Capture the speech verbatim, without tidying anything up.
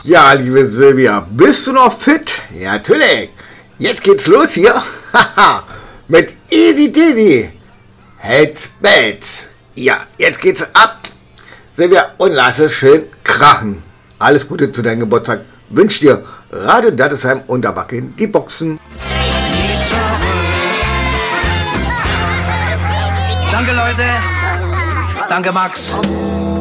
Ja, liebe Silvia, bist du noch fit? Ja, natürlich. Jetzt geht's los hier. Haha, mit Easy Dizzy. Heads, Bells. Ja, jetzt geht's ab. Silvia, und lass es schön krachen. Alles Gute zu deinem Geburtstag. Wünsch dir Radio Dattesheim und der Backen die Boxen. Danke, Leute. Danke, Max.